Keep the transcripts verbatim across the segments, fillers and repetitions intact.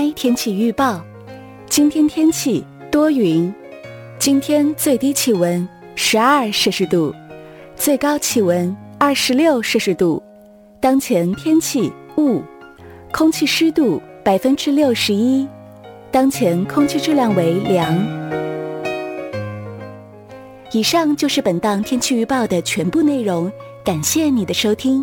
A 天气预报，今天天气多云，今天最低气温十二摄氏度，最高气温二十六摄氏度。当前天气雾，空气湿度百分之六十一，当前空气质量为良。以上就是本档天气预报的全部内容，感谢你的收听。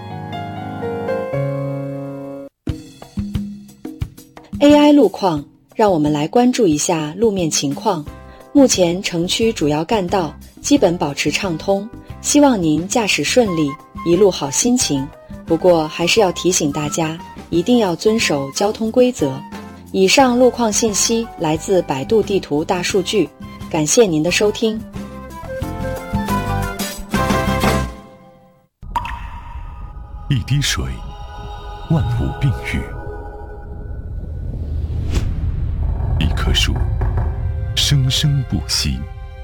A I 路况，让我们来关注一下路面情况。目前城区主要干道基本保持畅通，希望您驾驶顺利，一路好心情。不过还是要提醒大家，一定要遵守交通规则。以上路况信息来自百度地图大数据，感谢您的收听。 一滴水，万物并育；一棵树，生生不息；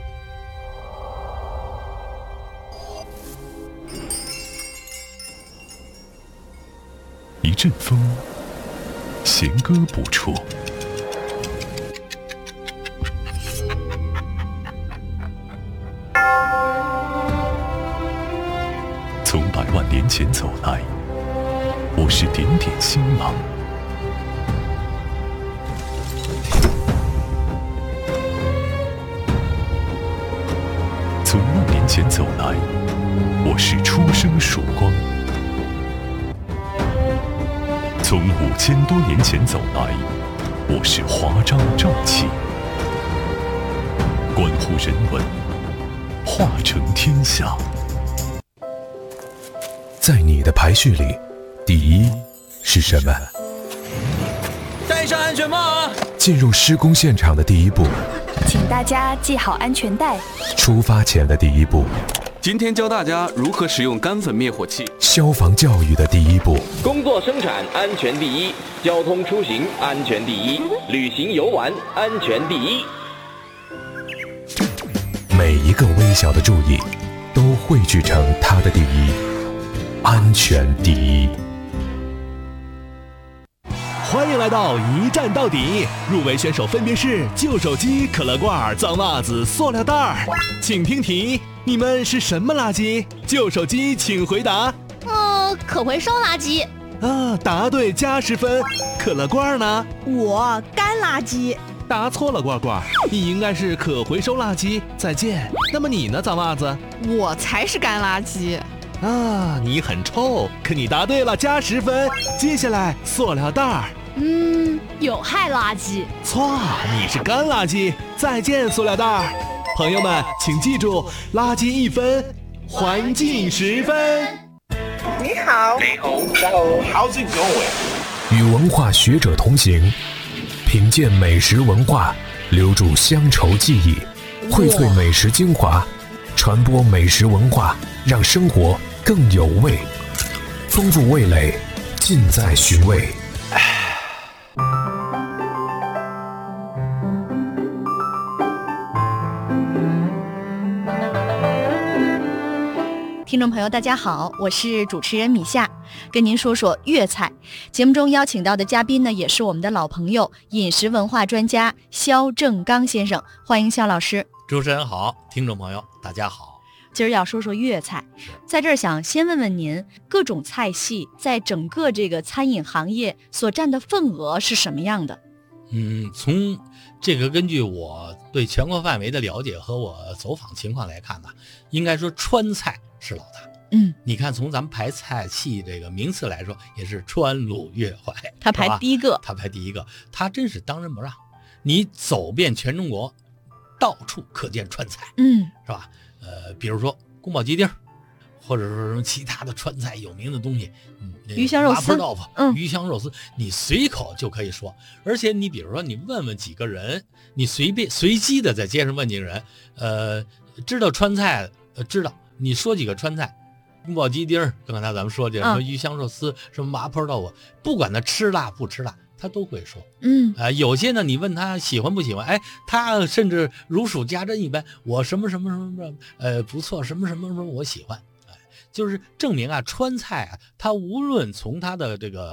一阵风，弦歌不辍；从百万年前走来，我是点点星芒；从万年前走来，我是初生曙光；从五千多年前走来，我是华章正气。关乎人文，化成天下。 在你的排序里，第一是什么？ 戴上安全帽啊！ 进入施工现场的第一步， 请大家系好安全带。 出发前的第一步， 今天教大家如何使用干粉灭火器。 消防教育的第一步， 工作生产安全第一，交通出行安全第一，旅行游玩安全第一。 每一个微小的注意，都汇聚成它的第一，安全第一。 欢迎来到一站到底，入围选手分别是旧手机、可乐罐、脏袜子、塑料袋儿。请听题，你们是什么垃圾？旧手机请回答。 呃，可回收垃圾。 啊，答对加十分。可乐罐呢？ 我干垃圾。 答错了，罐罐，你应该是可回收垃圾。再见。那么你呢，脏袜子？ 我才是干垃圾。 啊，你很臭，可你答对了，加十分。接下来，塑料袋儿。 嗯，有害垃圾。 错，你是干垃圾。再见，塑料袋儿。朋友们，请记住，垃圾一分，环境十分。 你好， 你好 ，Hello， how's it going？ 与文化学者同行，品鉴美食文化，留住乡愁记忆，荟萃美食精华，传播美食文化，让生活更有味，丰富味蕾，尽在寻味。 听众朋友大家好，我是主持人米夏，跟您说说粤菜。节目中邀请到的嘉宾呢，也是我们的老朋友，饮食文化专家肖正刚先生，欢迎肖老师。 主持人好，听众朋友大家好。 今儿要说说粤菜，在这儿想先问问您，各种菜系在整个这个餐饮行业所占的份额是什么样的？ 嗯，从这个根据我对全国范围的了解和我走访情况来看呢，应该说川菜是老大。 嗯， 你看从咱们排菜系这个名次来说，也是川鲁粤淮， 他排第一个， 他排第一个，他真是当仁不让。你走遍全中国，到处可见川菜， 嗯， 是吧？呃，比如说宫保鸡丁，或者说什么其他的川菜有名的东西，嗯， 鱼香肉丝、 麻婆豆腐、嗯，鱼香肉丝，你随口就可以说。而且你比如说，你问问几个人，你随便随机的在街上问几个人，呃，知道川菜，呃，知道，你说几个川菜。宫保鸡丁，刚才咱们说这什么鱼香肉丝，什么麻婆豆腐，不管他吃辣不吃辣，他都会说。 嗯， 啊、呃，有些呢，你问他喜欢不喜欢，哎，他甚至如数家珍一般，我什么什么什么什么，呃，不错，什么什么什么我喜欢，哎，就是证明啊，川菜啊，它无论从它的这个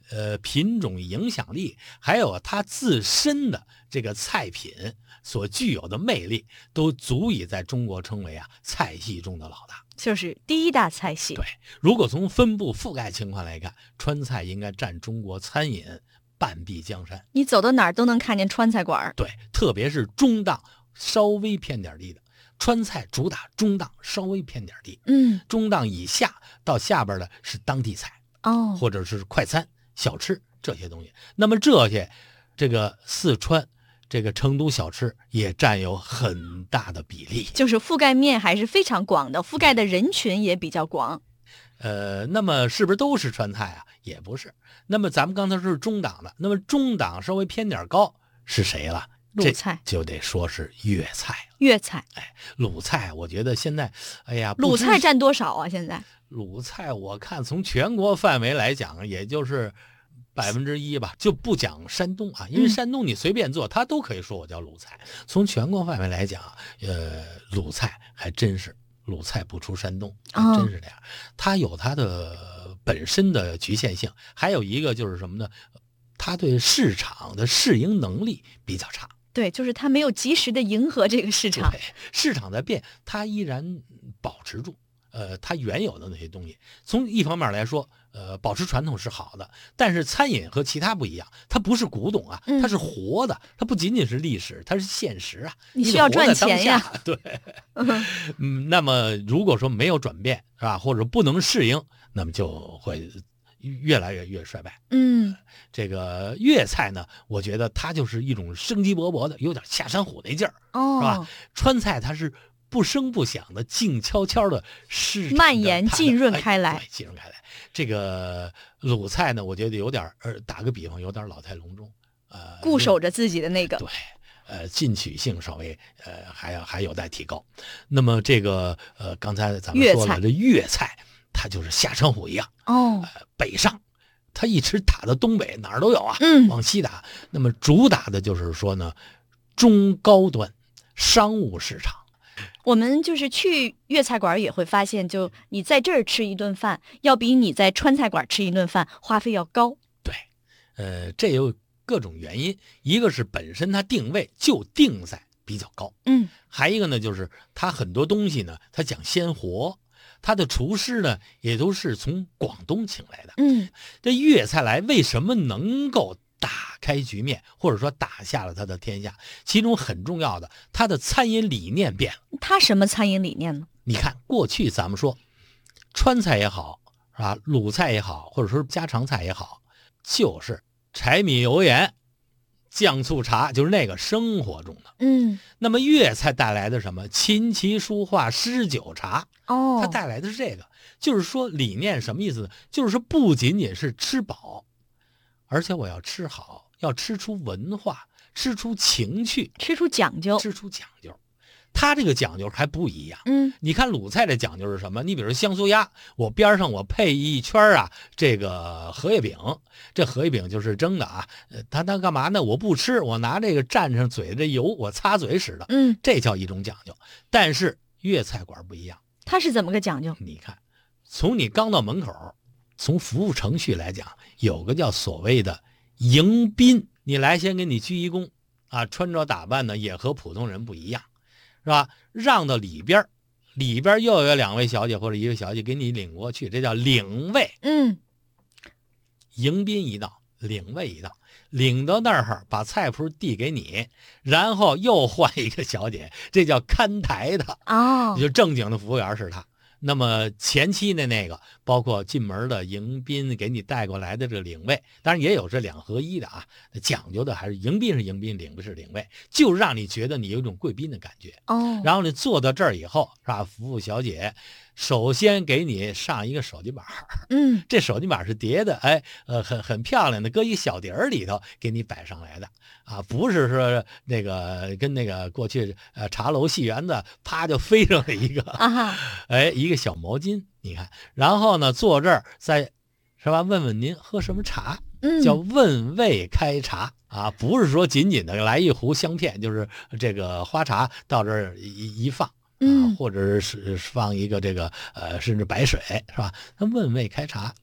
呃品种影响力，还有它自身的这个菜品所具有的魅力，都足以在中国称为啊菜系中的老大， 就是第一大菜系。 对，如果从分布覆盖情况来看，川菜应该占中国餐饮半壁江山。 你走到哪儿都能看见川菜馆。 对，特别是中档稍微偏点地的。川菜主打中档稍微偏点地， 嗯， 中档以下到下边的是当地菜哦， 或者是快餐、小吃这些东西。那么这些，这个四川、这个成都小吃也占有很大的比例， 就是覆盖面还是非常广的，覆盖的人群也比较广。 呃，那么是不是都是川菜啊？也不是。那么咱们刚才说是中档的，那么中档稍微偏点高是谁了？ 鲁菜就得说是粤菜了。 粤菜， 哎，鲁菜，我觉得现在，哎呀， 鲁菜占多少啊？现在鲁菜，我看从全国范围来讲，也就是百分之一吧，就不讲山东啊，因为山东你随便做，他都可以说我叫鲁菜。从全国范围来讲，呃，鲁菜还真是鲁菜不出山东，还真是这样。它有它的本身的局限性，还有一个就是什么呢？它对市场的适应能力比较差。 对，就是它没有及时的迎合这个市场， 对，市场在变，它依然保持住，呃，它原有的那些东西。从一方面来说，呃，保持传统是好的，但是餐饮和其他不一样，它不是古董啊，它是活的，它不仅仅是历史，它是现实啊。 你需要赚钱呀， 对，嗯，那么如果说没有转变是吧，或者不能适应，那么就会越来越越衰败。 嗯， 这个粤菜呢，我觉得它就是一种生机勃勃的，有点下山虎那劲儿， 哦， 是吧？川菜它是不声不响的，静悄悄的市蔓延浸润开来， 哎、浸润开来。这个鲁菜呢，我觉得有点呃，打个比方，有点老态龙钟，呃， 固守着自己的那个， 对，呃，进取性稍微呃还要还有待提高。那么这个呃，刚才咱们说了，这粤菜它就是下山虎一样， 哦， 呃、北上。他一直打到东北，哪儿都有啊， 嗯， 往西打。那么主打的就是说呢，中高端商务市场。 我们就是去粤菜馆也会发现，就你在这儿吃一顿饭，要比你在川菜馆吃一顿饭花费要高。 对，呃，这有各种原因，一个是本身它定位就定在比较高， 嗯， 还一个呢就是它很多东西呢，它讲鲜活。他的厨师呢，也都是从广东请来的。 嗯， 这粤菜来为什么能够打开局面，或者说打下了他的天下？其中很重要的，他的餐饮理念变了。 他什么餐饮理念呢？ 你看，过去咱们说川菜也好，是吧？鲁菜也好，或者说家常菜也好，就是柴米油盐、酱醋茶，就是那个生活中的。 嗯， 那么粤菜带来的什么？琴棋书画诗酒茶。 哦， 它带来的是这个，就是说理念什么意思呢？就是说不仅仅是吃饱，而且我要吃好，要吃出文化，吃出情趣， 吃出讲究， 吃出讲究。它这个讲究还不一样。 嗯， 你看鲁菜的讲究是什么？你比如香酥鸭，我边上我配一圈啊，这个荷叶饼，这荷叶饼就是蒸的啊。呃，它它干嘛呢？我不吃，我拿这个蘸上嘴的油，我擦嘴使的。 嗯， 这叫一种讲究。但是粤菜馆不一样。 它是怎么个讲究？ 你看，从你刚到门口，从服务程序来讲，有个叫所谓的迎宾，你来先给你鞠一躬啊，穿着打扮呢也和普通人不一样，是吧？让到里边，里边又有两位小姐或者一个小姐给你领过去，这叫领位。 嗯， 迎宾一道，领位一道，领到那儿把菜谱递给你，然后又换一个小姐，这叫看台的哦， 就正经的服务员是他。那么前期的那个，包括进门的迎宾给你带过来的这个领位，当然也有这两合一的啊，讲究的还是迎宾是迎宾，领位是领位，就让你觉得你有一种贵宾的感觉哦。 然后你坐到这儿以后，是吧？服务小姐首先给你上一个手机板， 嗯， 这手机板是叠的，哎，呃，很很漂亮的，搁一小碟儿里头给你摆上来的啊，不是说那个跟那个过去呃茶楼戏园子啪就飞上了一个啊， 哎，一个小毛巾，你看，然后呢坐这儿再是吧？问问您喝什么茶， 嗯， 叫问位开茶啊，不是说仅仅的来一壶香片，就是这个花茶到这儿一一放。 嗯， 啊，或者是放一个这个呃，甚至白水是吧？他问位开茶，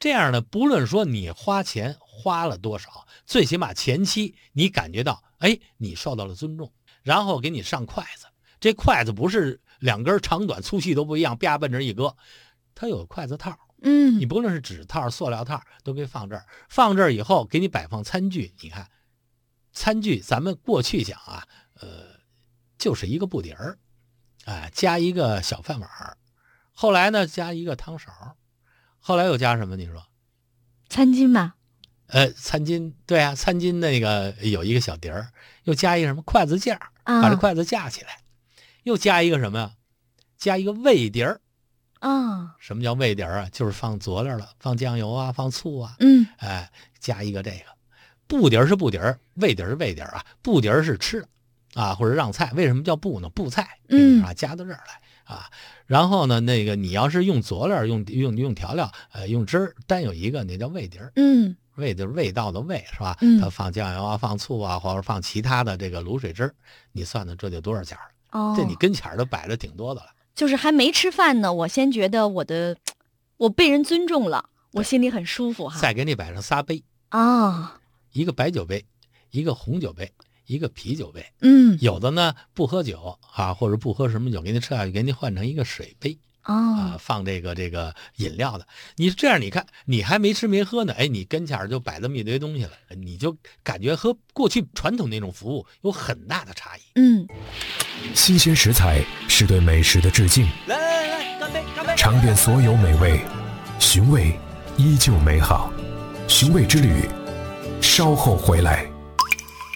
这样呢，不论说你花钱花了多少，最起码前期你感觉到，哎，你受到了尊重，然后给你上筷子。这筷子不是两根长短粗细都不一样，啪奔这一搁，它有筷子套。 嗯， 你不论是纸套、塑料套，都给放这儿。放这儿以后，给你摆放餐具。你看，餐具咱们过去讲啊，呃，就是一个布碟儿，哎，加一个小饭碗，后来呢加一个汤勺，后来又加什么？你说？ 餐巾吧。 呃，餐巾，对啊，餐巾那个有一个小碟儿，又加一个什么筷子架，把这筷子架起来，又加一个什么呀？加一个味碟儿。 啊， 什么叫味碟啊？就是放佐料了，放酱油啊，放醋啊， 嗯， 哎，加一个这个。布碟是布碟，味碟是味碟啊。布碟是吃的啊，或者让菜。为什么叫布呢？布菜，嗯啊，加到这儿来啊。然后呢，那个你要是用佐料，用用用调料，呃，用汁儿，单有一个，那叫味碟。 嗯， 味碟味道的味是吧？ 嗯， 它放酱油啊，放醋啊，或者放其他的这个卤水汁，你算算这就多少钱了？ 哦， 这你跟前儿都摆着挺多的了。 就是还没吃饭呢，我先觉得我的我被人尊重了，我心里很舒服哈。 再给你摆上仨杯啊， 一个白酒杯，一个红酒杯，一个啤酒杯。 嗯， 有的呢不喝酒啊，或者不喝什么酒，给你撤下去，给你换成一个水杯。 哦、 啊，放这个这个饮料的。你这样你看，你还没吃没喝呢，哎，你跟前就摆这么一堆东西了，你就感觉和过去传统那种服务有很大的差异。 嗯， 新鲜食材是对美食的致敬。 来来来，干杯干杯！ 尝遍所有美味，寻味依旧美好。寻味之旅，稍后回来。